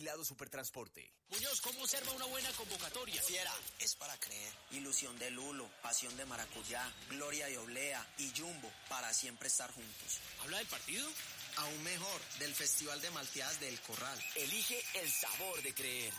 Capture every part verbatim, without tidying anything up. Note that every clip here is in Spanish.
Vigilado Supertransporte. Muñoz, ¿cómo observa una buena convocatoria? Fiera, es para creer. Ilusión de Lulo, pasión de maracuyá, gloria de oblea y jumbo, para siempre estar juntos. ¿Habla del partido? Aún mejor, del Festival de Malteadas del Corral. Elige el sabor de creer.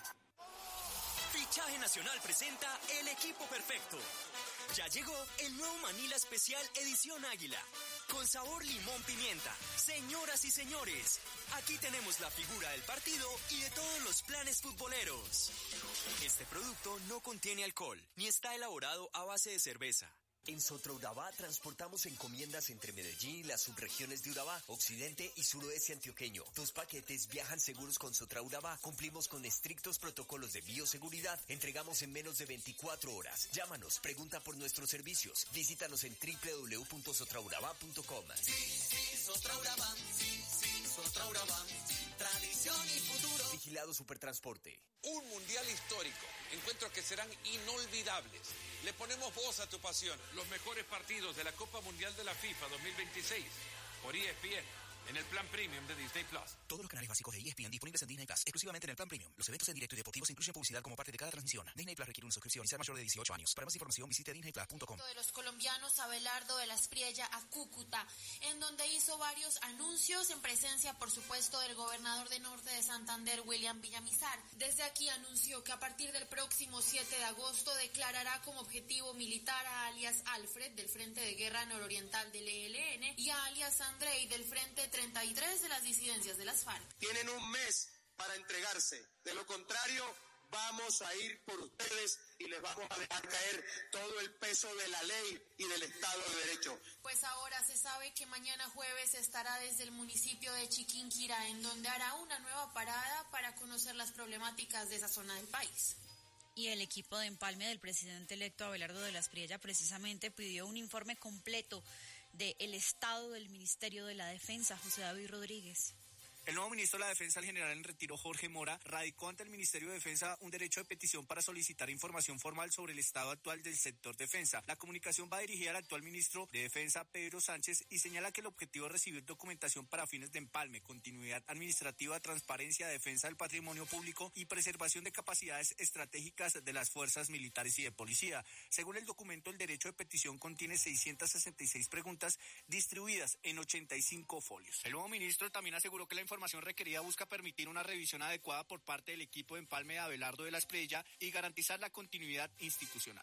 Fichaje Nacional presenta el equipo perfecto. Ya llegó el nuevo Manila Especial Edición Águila, con sabor limón pimienta. Señoras y señores, aquí tenemos la figura del partido y de todos los planes futboleros. Este producto no contiene alcohol, ni está elaborado a base de cerveza. En Sotraurabá transportamos encomiendas entre Medellín y las subregiones de Urabá, occidente y suroeste antioqueño. Tus paquetes viajan seguros con Sotraurabá. Cumplimos con estrictos protocolos de bioseguridad. Entregamos en menos de veinticuatro horas. Llámanos, pregunta por nuestros servicios. Visítanos en doble u doble u doble u punto sotraurabá punto com. Sí, sí, Sotraurabá. Sí, sí, Sotraurabá. Tradición y futuro. Vigilado Supertransporte. Un mundial histórico. Encuentros que serán inolvidables. Le ponemos voz a tu pasión. Los mejores partidos de la Copa Mundial de la FIFA dos mil veintiséis por E S P N en el plan premium de Disney Plus. Todos los canales básicos de E S P N disponibles en Disney Plus, exclusivamente en el plan premium. Los eventos en directo y deportivos incluyen publicidad como parte de cada transmisión. Disney Plus requiere una suscripción y ser mayor de dieciocho años. Para más información visite disney plus punto com. De los colombianos Abelardo de la Espriella a Cúcuta, en donde hizo varios anuncios en presencia, por supuesto, del gobernador de Norte de Santander, William Villamizar. Desde aquí anunció que a partir del próximo siete de agosto declarará como objetivo militar a alias Alfred del Frente de Guerra Nororiental del E L N y a alias Andrei del Frente treinta y tres de las disidencias de las FARC. Tienen un mes para entregarse, de lo contrario vamos a ir por ustedes y les vamos a dejar caer todo el peso de la ley y del Estado de Derecho. Pues ahora se sabe que mañana jueves estará desde el municipio de Chiquinquirá, en donde hará una nueva parada para conocer las problemáticas de esa zona del país. Y el equipo de empalme del presidente electo Abelardo de la Espriella precisamente pidió un informe completo del estado del Ministerio de la Defensa. José David Rodríguez. El nuevo ministro de la Defensa, el general en retiro Jorge Mora, radicó ante el Ministerio de Defensa un derecho de petición para solicitar información formal sobre el estado actual del sector defensa. La comunicación va dirigida al actual ministro de Defensa, Pedro Sánchez, y señala que el objetivo es recibir documentación para fines de empalme, continuidad administrativa, transparencia, defensa del patrimonio público y preservación de capacidades estratégicas de las fuerzas militares y de policía. Según el documento, el derecho de petición contiene seiscientas sesenta y seis preguntas distribuidas en ochenta y cinco folios. El nuevo ministro también aseguró que la información requerida busca permitir una revisión adecuada por parte del equipo de empalme de Abelardo de la Espriella y garantizar la continuidad institucional.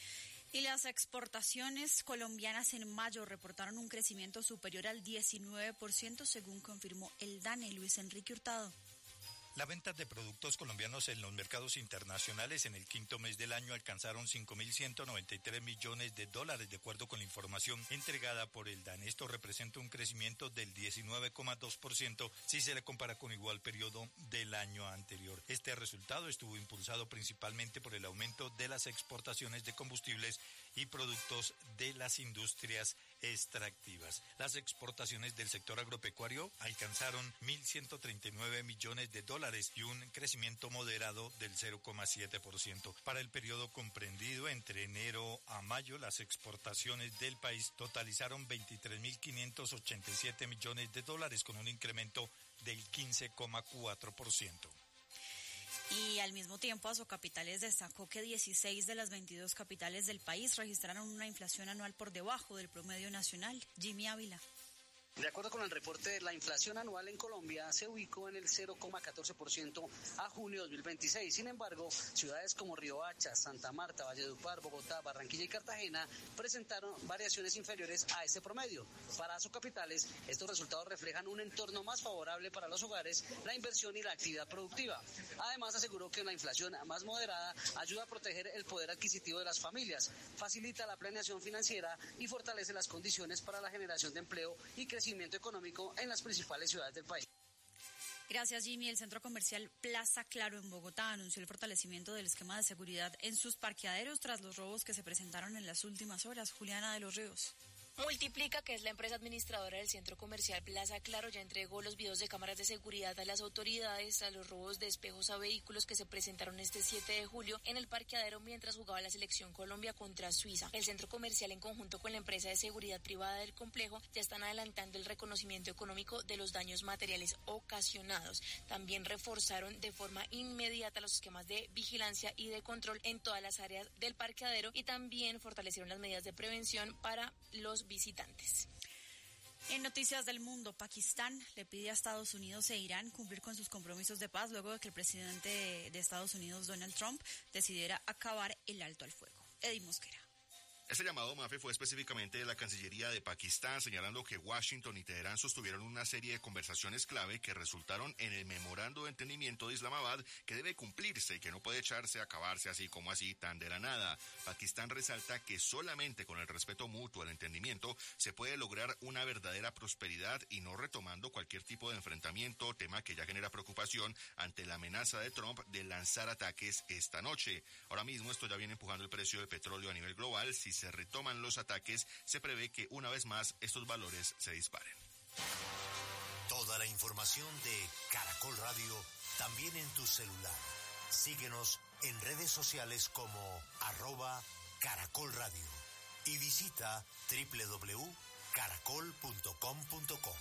Y las exportaciones colombianas en mayo reportaron un crecimiento superior al diecinueve por ciento, según confirmó el DANE. Luis Enrique Hurtado. Las ventas de productos colombianos en los mercados internacionales en el quinto mes del año alcanzaron cinco mil ciento noventa y tres millones de dólares, de acuerdo con la información entregada por el DANE. Esto representa un crecimiento del diecinueve coma dos por ciento si se le compara con igual periodo del año anterior. Este resultado estuvo impulsado principalmente por el aumento de las exportaciones de combustibles y productos de las industrias extractivas. Las exportaciones del sector agropecuario alcanzaron mil ciento treinta y nueve millones de dólares y un crecimiento moderado del cero coma siete por ciento. Para el periodo comprendido entre enero a mayo, las exportaciones del país totalizaron veintitrés mil quinientos ochenta y siete millones de dólares, con un incremento del quince coma cuatro por ciento. Y al mismo tiempo, Asocapitales destacó que dieciséis de las veintidós capitales del país registraron una inflación anual por debajo del promedio nacional. Jimmy Ávila. De acuerdo con el reporte, la inflación anual en Colombia se ubicó en el cero coma catorce por ciento a junio de dos mil veintiséis. Sin embargo, ciudades como Riohacha, Santa Marta, Valledupar, Bogotá, Barranquilla y Cartagena presentaron variaciones inferiores a este promedio. Para Asocapitales, estos resultados reflejan un entorno más favorable para los hogares, la inversión y la actividad productiva. Además, aseguró que la inflación más moderada ayuda a proteger el poder adquisitivo de las familias, facilita la planeación financiera y fortalece las condiciones para la generación de empleo y crecimiento económico en las principales ciudades del país. Gracias, Jimmy. El centro comercial Plaza Claro en Bogotá anunció el fortalecimiento del esquema de seguridad en sus parqueaderos tras los robos que se presentaron en las últimas horas. Juliana de los Ríos. Multiplica, que es la empresa administradora del centro comercial Plaza Claro, ya entregó los videos de cámaras de seguridad a las autoridades a los robos de espejos a vehículos que se presentaron este siete de julio en el parqueadero mientras jugaba la selección Colombia contra Suiza. El centro comercial, en conjunto con la empresa de seguridad privada del complejo, ya están adelantando el reconocimiento económico de los daños materiales ocasionados. También reforzaron de forma inmediata los esquemas de vigilancia y de control en todas las áreas del parqueadero y también fortalecieron las medidas de prevención para los visitantes. En noticias del mundo, Pakistán le pide a Estados Unidos e Irán cumplir con sus compromisos de paz luego de que el presidente de Estados Unidos, Donald Trump, decidiera acabar el alto al fuego. Eddie Mosquera. Este llamado, Mafe, fue específicamente de la Cancillería de Pakistán, señalando que Washington y Teherán sostuvieron una serie de conversaciones clave que resultaron en el memorando de entendimiento de Islamabad, que debe cumplirse y que no puede echarse a acabarse así como así tan de la nada. Pakistán resalta que solamente con el respeto mutuo al entendimiento se puede lograr una verdadera prosperidad y no retomando cualquier tipo de enfrentamiento, tema que ya genera preocupación ante la amenaza de Trump de lanzar ataques esta noche. Ahora mismo esto ya viene empujando el precio del petróleo a nivel global. Si se retoman los ataques, se prevé que una vez más estos valores se disparen. Toda la información de Caracol Radio también en tu celular. Síguenos en redes sociales como arroba Caracol Radio y visita doble u doble u doble u punto caracol punto com punto co.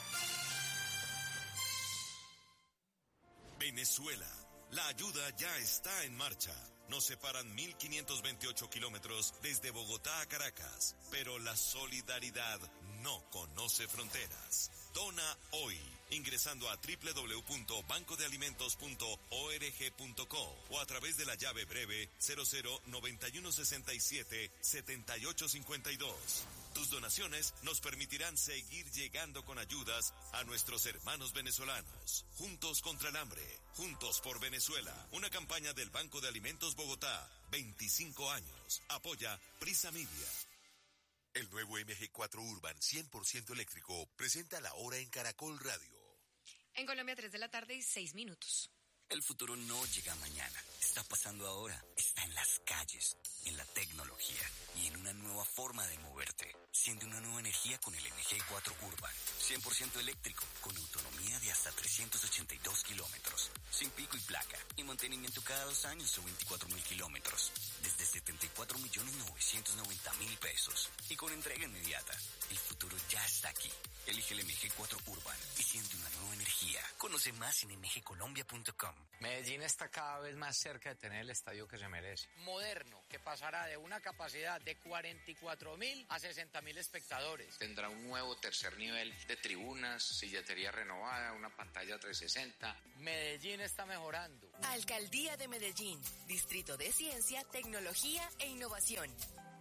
Venezuela, la ayuda ya está en marcha. Nos separan mil quinientos veintiocho kilómetros desde Bogotá a Caracas, pero la solidaridad no conoce fronteras. Dona hoy, ingresando a doble u doble u doble u punto banco de alimentos punto org punto co o a través de la llave breve cero cero noventa y uno sesenta y siete setenta y ocho cincuenta y dos. Tus donaciones nos permitirán seguir llegando con ayudas a nuestros hermanos venezolanos. Juntos contra el hambre, juntos por Venezuela. Una campaña del Banco de Alimentos Bogotá. veinticinco años. Apoya Prisa Media. El nuevo M G cuatro Urban cien por ciento eléctrico presenta la hora en Caracol Radio. En Colombia, tres de la tarde y seis minutos. El futuro no llega mañana, está pasando ahora, está en las calles, en la tecnología y en una nueva forma de moverte. Siente una nueva energía con el M G cuatro Urban, cien por ciento eléctrico, con autonomía de hasta trescientos ochenta y dos kilómetros, sin pico y placa, y mantenimiento cada dos años o veinticuatro mil kilómetros, desde setenta y cuatro millones novecientos noventa mil pesos, y con entrega inmediata. El futuro ya está aquí. Elige el M G cuatro Urban y siente una nueva energía. Conoce más en m g colombia punto com. Medellín está cada vez más cerca de tener el estadio que se merece. Moderno, que pasará de una capacidad de cuarenta y cuatro mil a sesenta mil espectadores. Tendrá un nuevo tercer nivel de tribunas, silletería renovada, una pantalla trescientos sesenta. Medellín está mejorando. Alcaldía de Medellín, Distrito de Ciencia, Tecnología e Innovación.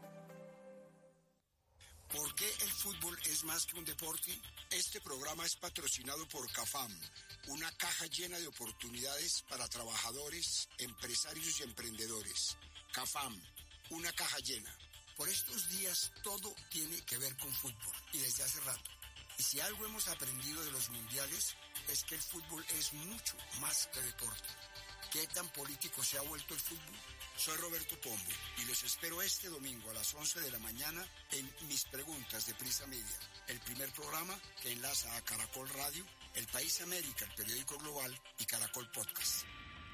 ¿Por qué el fútbol es más que un deporte? Este programa es patrocinado por CAFAM, una caja llena de oportunidades para trabajadores, empresarios y emprendedores. CAFAM, una caja llena. Por estos días todo tiene que ver con fútbol, y desde hace rato. Y si algo hemos aprendido de los mundiales, es que el fútbol es mucho más que deporte. ¿Qué tan político se ha vuelto el fútbol? Soy Roberto Pombo y los espero este domingo a las once de la mañana en Mis Preguntas de Prisa Media, el primer programa que enlaza a Caracol Radio, El País América, el periódico global y Caracol Podcast.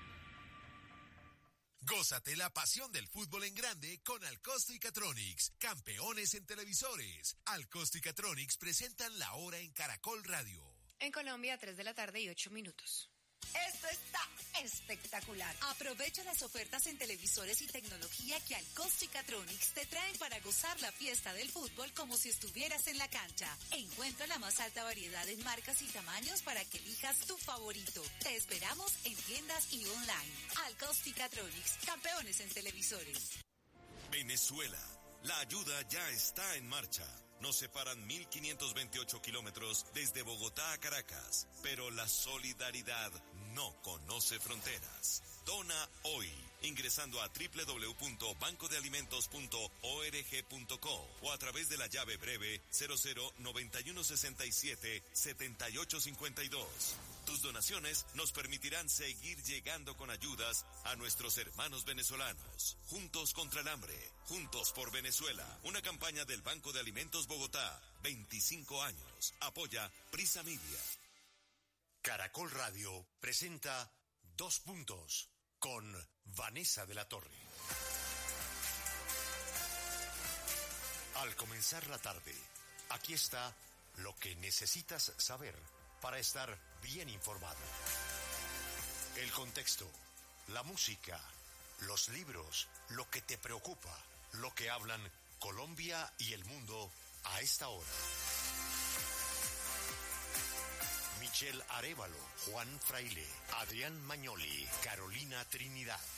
Gózate la pasión del fútbol en grande con Alcosto y Catronics, campeones en televisores. Alcosto y Catronics presentan la hora en Caracol Radio. En Colombia, tres de la tarde y ocho minutos. Esto está espectacular. Aprovecha las ofertas en televisores y tecnología que Alcosto y Catronics te traen para gozar la fiesta del fútbol como si estuvieras en la cancha. Encuentra la más alta variedad en marcas y tamaños para que elijas tu favorito. Te esperamos en tiendas y online. Alcosto y Catronics, campeones en televisores. Venezuela, la ayuda ya está en marcha. Nos separan mil quinientos veintiocho kilómetros desde Bogotá a Caracas, pero la solidaridad no conoce fronteras. Dona hoy, ingresando a doble u doble u doble u punto banco de alimentos punto org punto co o a través de la llave breve cero cero noventa y uno sesenta y siete setenta y ocho cincuenta y dos. Tus donaciones nos permitirán seguir llegando con ayudas a nuestros hermanos venezolanos. Juntos contra el hambre, juntos por Venezuela. Una campaña del Banco de Alimentos Bogotá. veinticinco años. Apoya Prisa Media. Caracol Radio presenta Dos Puntos con Vanessa de la Torre. Al comenzar la tarde, aquí está lo que necesitas saber para estar bien informado. El contexto, la música, los libros, lo que te preocupa, lo que hablan Colombia y el mundo a esta hora. Michelle Arévalo, Juan Fraile, Adrián Mañoli, Carolina Trinidad.